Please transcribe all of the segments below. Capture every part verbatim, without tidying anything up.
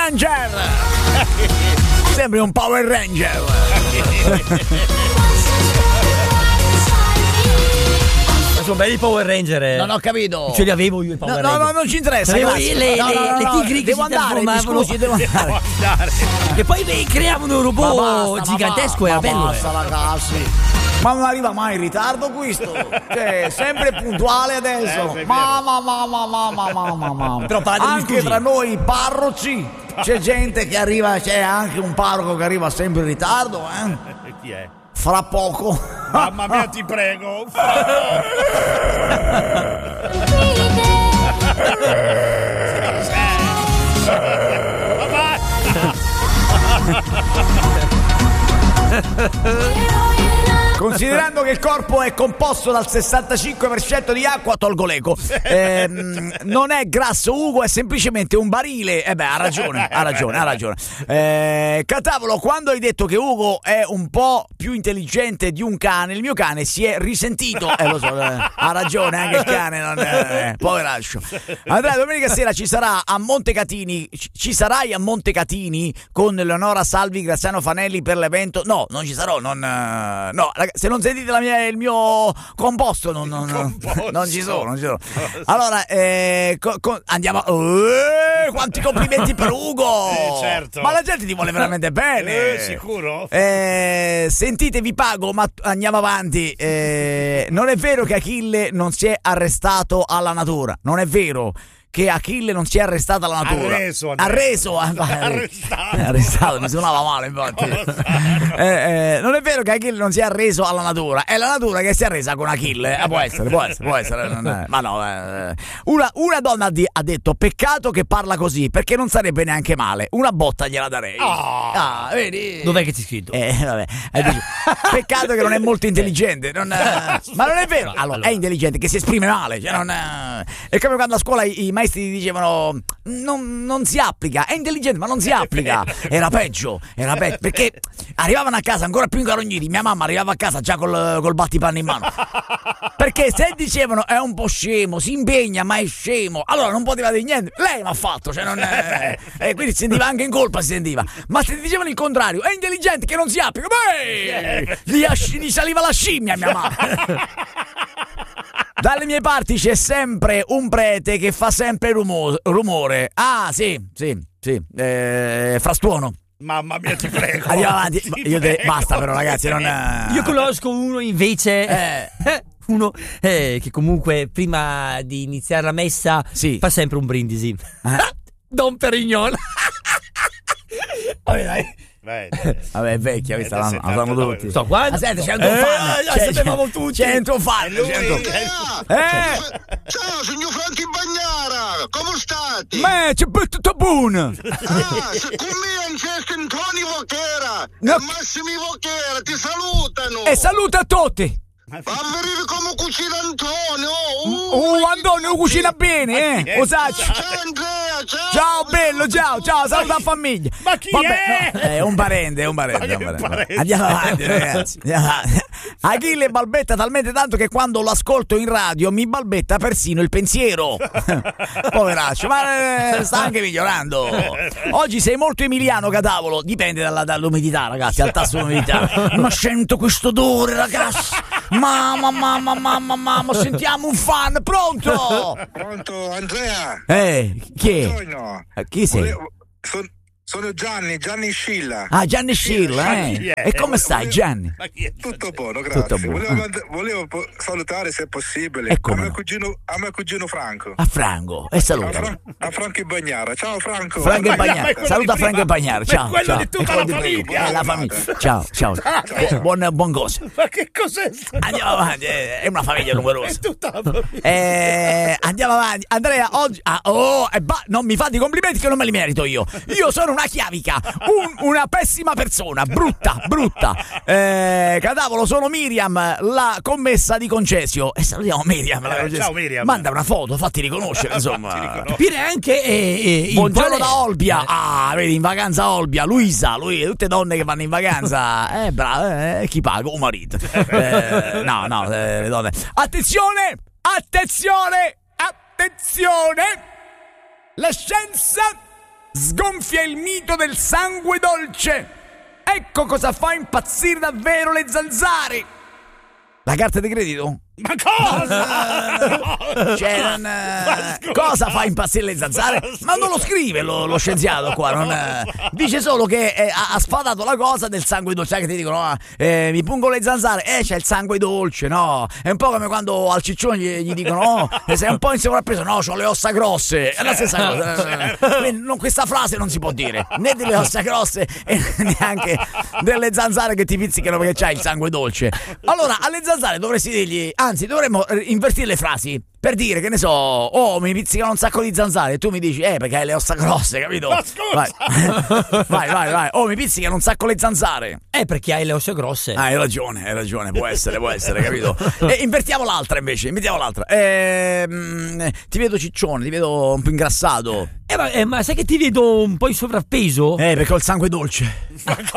Ranger. Sembri un Power Ranger. Sono belli i Power Ranger. Non ho capito. Ce li avevo io i Power no, Ranger. No, no, non ci interessa. Le, le, le, no, no, no, le no, tigri che devo si andare, mi scusi, devo andare. E poi beh, creavano un robot ma basta, gigantesco ma e ma bello. Basta, ragazzi. Ma non arriva mai in ritardo questo? Cioè, sempre puntuale adesso. Eh, Mamma, mamma, mamma, mamma, mamma. Però padre, anche scusi. tra noi parroci c'è gente che arriva, c'è anche un parroco che arriva sempre in ritardo, eh? E chi è? Fra poco. Mamma mia, ti prego. Considerando che il corpo è composto dal sessantacinque per cento di acqua, tolgo l'eco. Ehm, non è grasso Ugo, è semplicemente un barile. Eh beh, ha ragione, ha ragione, ha ragione. Eh, Catavolo, quando hai detto che Ugo è un po' più intelligente di un cane, il mio cane si è risentito. Eh, lo so, eh, ha ragione, anche il cane non è. Eh, poveraccio. Andrea, domenica sera ci sarà a Montecatini. Ci sarai a Montecatini con Leonora Salvi, Graziano Fanelli per l'evento? No, non ci sarò, non. No, ragazzi, se non sentite la mia, il mio composto, non, non, composto. non ci sono, non ci sono. Allora, eh, co, co, andiamo. Eh, quanti complimenti per Ugo! Eh, certo. Ma la gente ti vuole veramente bene. Eh, sicuro? Eh, sentite, vi pago, ma andiamo avanti. Eh, non è vero che Achille non si è arrestato alla natura. Non è vero che Achille non si è arrestato alla natura. Arreso, Andrea. Arreso, Arrestato. arrestato, mi suonava male infatti. Eh, eh, non è vero che Achille non si è arreso alla natura, è la natura che si è arresa con Achille. Eh, può essere, può essere, può essere. Non è, ma no, eh. una, una donna ha, di, ha detto: peccato che parla così, perché non sarebbe neanche male. Una botta gliela darei. Oh. Ah, vedi? Dov'è che c'è scritto? Eh, vabbè. Eh, dice, peccato che non è molto intelligente. Non, eh, ma non è vero. Allora, è intelligente, che si esprime male. Cioè non, eh, è come quando a scuola i, i maestri ti dicevano non, non si applica, è intelligente ma non si applica. Era peggio, era peggio, perché arrivavano a casa ancora più incarogniti. Mia mamma arrivava a casa già col, col battipanni in mano, perché se dicevano è un po' scemo, si impegna ma è scemo, allora non poteva dire niente. Lei mi ha fatto, cioè non è, e quindi si sentiva anche in colpa, si sentiva. Ma se dicevano il contrario, è intelligente che non si applica, beh, gli, asci- gli saliva la scimmia a mia mamma. Dalle mie parti c'è sempre un prete che fa sempre rumo- rumore. Ah, sì, sì, sì. Eh, frastuono. Mamma mia, ti prego. Andiamo avanti. Ti Io te- prego. basta, però, ragazzi. Non, Io conosco uno invece. Eh. Uno eh, che comunque prima di iniziare la messa Sì. fa sempre un brindisi. Eh? Don Perignon. Vabbè, dai. Beh, Vabbè, è vecchia questa, Eh, la, la fanno settantadue. tutti. Sto qua. Ma senti, c'è un tuo Eh, fan. la C'è- sapevamo c'è- tutti. C'è un tuo fan. È lui. c'è un tuo- Ciao, Eh, ciao, signor Franchi Bagnara, come state? ma c'è tutto buono. Ah, se con me c'è Antonio Vochera No. e Massimi Vochera, ti salutano. E saluta a tutti. Va a vedere come cucina Antonio. Oh, Antonio cucina bene, eh. Lo sai. Ciao Andrea, ciao. Ciao bello, ciao, ciao, saluta la famiglia. Ma chi Vabbè, è? no, è un parente, è un parente, Ma è un che parente. parente? Andiamo avanti, ragazzi. Andiamo avanti. Achille balbetta talmente tanto che quando lo ascolto in radio mi balbetta persino il pensiero. Poveraccio, ma eh, sta anche migliorando. Oggi sei molto emiliano, Catavolo. Dipende dalla, dall'umidità, ragazzi, al tasso di umidità. Ma sento questo odore, ragazzi. Mamma, mamma, mamma, mamma, sentiamo un fan, pronto? Pronto Andrea? Eh, chi è? Buongiorno. Eh, Chi sei? Volevo- son- sono Gianni, Gianni Scilla. Ah, Gianni Scilla, Ma eh. chi è? E come stai, Gianni? Ma chi è? Tutto buono, grazie. Tutto buono. Volevo, mand- volevo po- salutare se è possibile E come a mio no? cugino, a mio cugino Franco. A Franco, e A, saluta. Fra- a Franco Bagnara. Ciao Franco. Franco e Ma- ma è Bagnara, quello saluta di Franco e prima. Bagnara, Ma è ciao. quello ciao. di tutta È quello la di prima. famiglia. È la famiglia. Ciao, ciao. Bu- buon, buon cosa. Ma che cos'è sta? Andiamo avanti, eh, è una famiglia numerosa. È tutta la famiglia. Eh, andiamo avanti. Andrea, oggi. Ah, oh, e ba- non mi fate i complimenti che non me li merito io. Io sono una chiavica, un- una pessima persona, brutta, brutta. Eh, Catavolo, sono Miriam, la commessa di Concesio. E salutiamo Miriam. la Eh, Concesio. ciao, Miriam. Manda una foto, fatti riconoscere, insomma. Ti riconosco. Capire anche eh, eh, in Buongiorno quale- da Olbia. Ah, vedi, in vacanza a Olbia. Luisa, lui, tutte donne che vanno in vacanza. Eh, bravo, eh, chi paga? Un marito. Eh, no, no, eh, le donne. Attenzione! Attenzione! Attenzione! La scienza sgonfia il mito del sangue dolce. Ecco cosa fa impazzire davvero le zanzare. La carta di credito? Ma cosa? Cioè, non, eh, cosa fa impazzire le zanzare? Ma non lo scrive lo, lo scienziato qua, non, eh, dice solo che eh, ha, ha sfatato la cosa del sangue dolce. Sai che ti dicono, ah, eh, mi pungo le zanzare, eh c'è il sangue dolce, no? È un po' come quando al ciccione gli, gli dicono, oh, sei un po' in sovrappeso, no, c'ho le ossa grosse. È la stessa cosa. Quindi, non, questa frase non si può dire, né delle ossa grosse e neanche delle zanzare che ti pizzicano perché c'hai il sangue dolce. Allora, alle zanzare dovresti dirgli, anzi dovremmo invertire le frasi per dire, che ne so, oh mi pizzicano un sacco di zanzare e tu mi dici, eh perché hai le ossa grosse, capito? Ma scusa! Vai, vai, vai, vai. Oh mi pizzicano un sacco le zanzare. Eh, perché hai le ossa grosse. Ah, hai ragione, hai ragione, può essere, può essere, capito? E invertiamo l'altra invece, invertiamo l'altra. Ehm, ti vedo ciccione, ti vedo un po' ingrassato. Eh ma, eh, ma sai che ti vedo un po' in sovrappeso? Eh, perché ho il sangue dolce.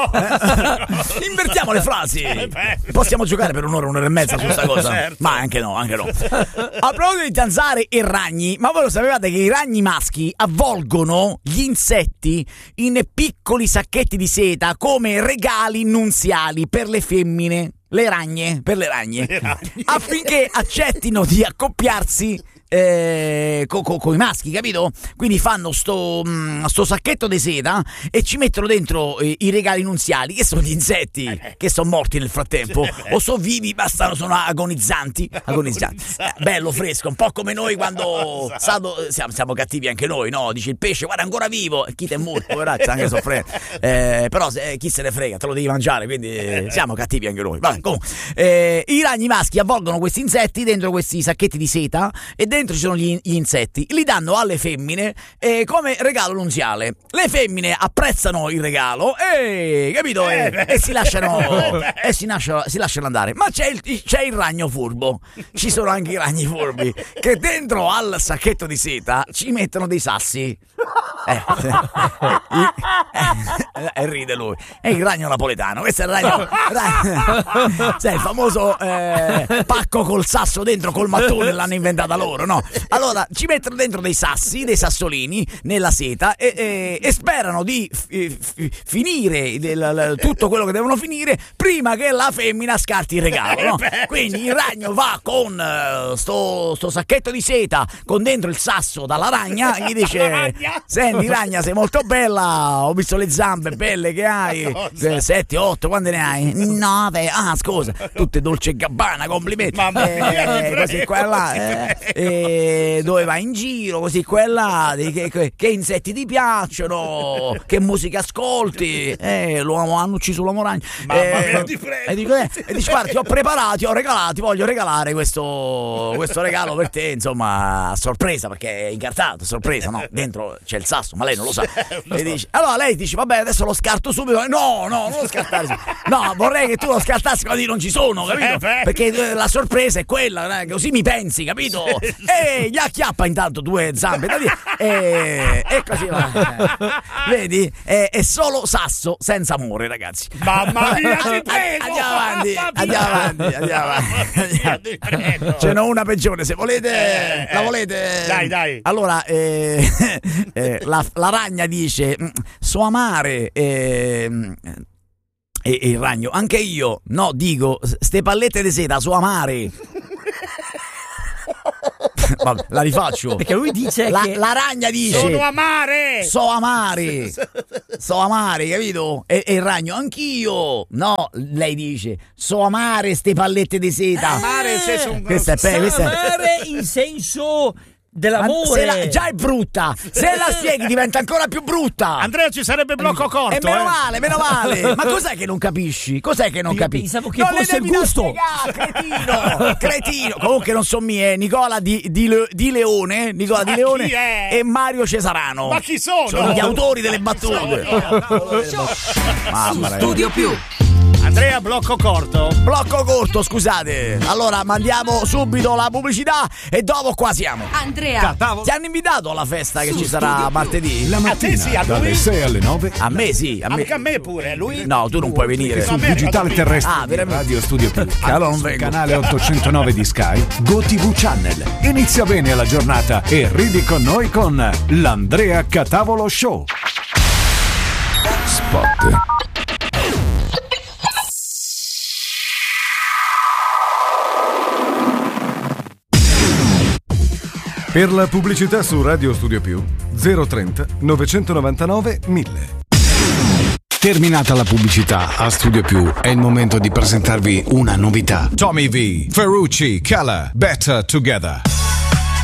Eh? Invertiamo le frasi. Possiamo giocare per un'ora, un'ora e mezza su questa cosa? Certo. Ma anche no, anche no. A proposito di zanzare e ragni, ma voi lo sapevate che i ragni maschi avvolgono gli insetti in piccoli sacchetti di seta come regali nunziali per le femmine? Le ragne, per le ragne, Le ragne. affinché accettino di accoppiarsi eh, con co, co i maschi, capito? Quindi fanno sto, mh, sto sacchetto di seta e ci mettono dentro eh, i regali nunziali, che sono gli insetti eh. che sono morti nel frattempo o sono vivi, bastano, sono agonizzanti, agonizzanti. Eh, bello fresco, un po' come noi quando stato, siamo, siamo cattivi anche noi, no? Dice il pesce, guarda ancora vivo, chi te è morto, poveraccio, anche soffrendo. Eh, però se, chi se ne frega, te lo devi mangiare, quindi siamo cattivi anche noi. Vabbè, comunque, eh, i ragni maschi avvolgono questi insetti dentro questi sacchetti di seta e dentro ci sono gli, gli insetti, li danno alle femmine eh, come regalo nunziale. Le femmine apprezzano il regalo e, capito, Eh, e, beh. e si lasciano Eh, e si, lascia, si lasciano andare. Ma c'è il, c'è il ragno furbo, ci sono anche i ragni furbi che dentro al sacchetto di seta ci mettono dei sassi. Eh, eh, e ride lui. È il ragno napoletano. Questo è il ragno, ragno cioè, il famoso eh, pacco col sasso dentro, col mattone, l'hanno inventata loro, no? Allora ci mettono dentro dei sassi, dei sassolini nella seta e, e, e sperano di f- f- finire del, l- tutto quello che devono finire prima che la femmina scarti il regalo, no? Quindi il ragno va con uh, sto, sto sacchetto di seta con dentro il sasso dalla ragna e gli dice: senti ragna, sei molto bella, ho visto le zampe belle che hai, sette, otto, quante ne hai? nove, ah scusa, tutte Dolce e Gabbana, complimenti. Mamma mia, eh, ti così prego, qua e là, ti eh, prego. eh, dove vai in giro, così qua e là, di- che, che- che insetti ti piacciono, che musica ascolti, eh, l'uomo hanno ucciso l'uomo ragno. Mamma Eh, mia, ti prego. E dico, eh, e dici, guarda, ti ho preparati, ti ho regalato, ti voglio regalare questo, questo regalo per te, insomma, a sorpresa, perché è incartato, sorpresa, no? Dentro c'è il sasso, ma lei non lo sa. E dici, allora lei dice, vabbè, adesso lo scarto subito. No, no, non lo scartare subito. No, vorrei che tu lo scartassi quando io non ci sono, capito? Eh, beh. Perché eh, la sorpresa è quella, eh, così mi pensi, capito? E gli acchiappa intanto due zampe da dire, e, e così va. Vedi? È, è solo sasso senza amore, ragazzi. Mamma mia, ti Vabbè, prego. Andiamo avanti, Mamma mia. andiamo avanti, andiamo Mamma avanti. mia, ti prego. Ce n'ho una peggiore, se volete, Eh, la eh. volete? Dai, dai. Allora, eh, eh, la, la ragna dice, "Mm, so amare, ehm, e, e il ragno, anche io, no, dico, ste pallette di seta, so amare. Vabbè, la rifaccio. Perché lui dice La, che la ragna dice, Sono amare. so amare, so amare, capito? E, e il ragno, anch'io. No, lei dice, so amare ste pallette di seta. Amare nel senso un- Questa è pe- questa è- amare in senso Ma se dell'amore. la- già è brutta, se la spieghi diventa ancora più brutta. Andrea, ci sarebbe blocco corto. E meno eh. male, meno male. Ma cos'è che non capisci? Cos'è che non Io capisci? pensavo che non le fosse il devi da gusto. spiegare, cretino, cretino. Comunque non so mie, Nicola di, di, Le- di Leone, Nicola Ma di Leone chi è? e Mario Cesarano. Ma chi sono? Sono gli autori delle battute. Mamma mia. Studio Più. Andrea, blocco corto. Blocco corto, scusate. Allora mandiamo subito la pubblicità e dopo qua siamo. Andrea. Ti hanno invitato alla festa che ci sarà martedì? La A te sì, mattina a lui? dalle sei alle nove A me sì, a me. Anche a me pure, a lui? No, tu non puoi venire. No, sul a me digitale vado terrestre Ah, di veramente? Radio Studio Più. Allora non Sul vengo. canale ottocentonove di Sky, GoTV Channel. Inizia bene la giornata e ridi con noi con l'Andrea Catavolo Show. spot. Per la pubblicità su Radio Studio Più zero trenta novecentonovantanove mille. Terminata la pubblicità, a Studio Più è il momento di presentarvi una novità. Tommy V, Ferrucci, Keller, Better Together.